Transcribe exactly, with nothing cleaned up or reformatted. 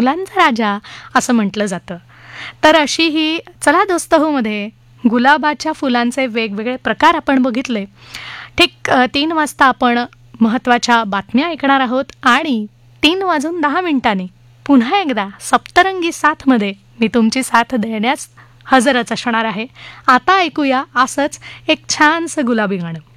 फुलांचा राजा असं म्हटलं जातं. तर अशी ही चला दोस्त हो मध्ये गुलाबाच्या फुलांचे वेगवेगळे प्रकार आपण बघितले. ठीक अ, तीन वाजता आपण महत्त्वाच्या बातम्या ऐकणार आहोत आणि तीन वाजून दहा मिनिटांनी पुन्हा एकदा सप्तरंगी साथमध्ये मी तुमची साथ देण्यास हजरच असणार आहे. आता ऐकूया असंच एक छानसं गुलाबी गाणं.